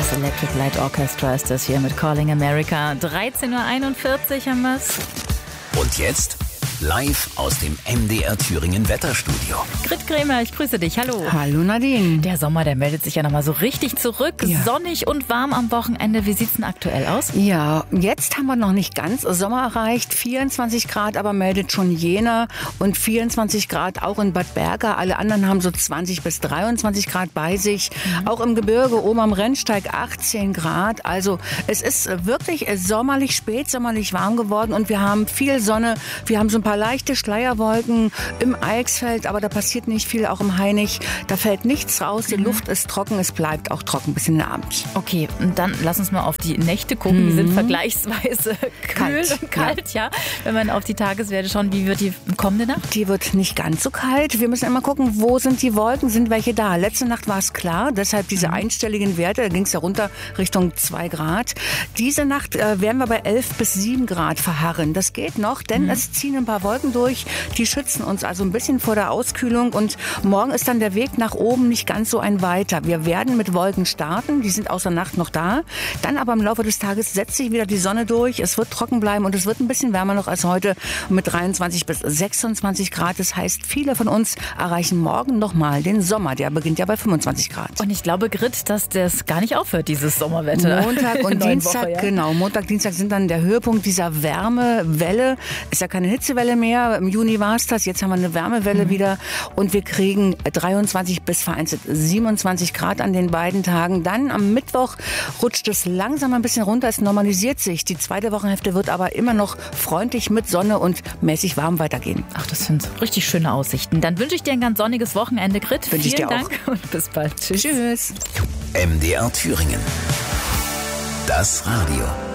Das Electric Light Orchestra ist das hier mit Calling America. 13.41 Uhr haben wir's. Und jetzt live aus dem MDR Thüringen Wetterstudio. Grit Krämer, ich grüße dich. Hallo. Hallo Nadine. Der Sommer, der meldet sich ja nochmal so richtig zurück. Ja. Sonnig und warm am Wochenende. Wie sieht's denn aktuell aus? Ja, jetzt haben wir noch nicht ganz Sommer erreicht. 24 Grad, aber meldet schon Jena. Und 24 Grad auch in Bad Berka. Alle anderen haben so 20 bis 23 Grad bei sich. Auch im Gebirge oben am Rennsteig 18 Grad. Also es ist wirklich sommerlich, spätsommerlich warm geworden. Und wir haben viel Sonne. Wir haben so ein paar leichte Schleierwolken im Eichsfeld, aber da passiert nicht viel, auch im Hainich. Da fällt nichts raus, die Luft ist trocken, es bleibt auch trocken bis in den Abend. Okay, und dann lass uns mal auf die Nächte gucken. Die sind vergleichsweise kühl und kalt, ja. Wenn man auf die Tageswerte schaut, wie wird die kommende Nacht? Die wird nicht ganz so kalt. Wir müssen immer gucken, wo sind die Wolken, sind welche da. Letzte Nacht war es klar, deshalb diese einstelligen Werte, da ging es ja runter Richtung 2 Grad. Diese Nacht werden wir bei 11 bis 7 Grad verharren. Das geht noch, denn es ziehen ein paar Wolken durch, die schützen uns also ein bisschen vor der Auskühlung und morgen ist dann der Weg nach oben nicht ganz so ein weiter. Wir werden mit Wolken starten, die sind außer Nacht noch da, dann aber im Laufe des Tages setzt sich wieder die Sonne durch, es wird trocken bleiben und es wird ein bisschen wärmer noch als heute mit 23 bis 26 Grad. Das heißt, viele von uns erreichen morgen nochmal den Sommer, der beginnt ja bei 25 Grad. Und ich glaube, Grit, dass das gar nicht aufhört, dieses Sommerwetter. Montag und Dienstag, Woche, ja. Genau, Montag, Dienstag sind dann der Höhepunkt dieser Wärmewelle. Ist ja keine Hitzewelle mehr. Im Juni war es das. Jetzt haben wir eine Wärmewelle wieder. Und wir kriegen 23 bis vereinzelt 27 Grad an den beiden Tagen. Dann am Mittwoch rutscht es langsam ein bisschen runter. Es normalisiert sich. Die zweite Wochenhälfte wird aber immer noch freundlich mit Sonne und mäßig warm weitergehen. Ach, das sind richtig schöne Aussichten. Dann wünsche ich dir ein ganz sonniges Wochenende, Grit. Vielen Dank und bis bald. Tschüss. MDR Thüringen. Das Radio.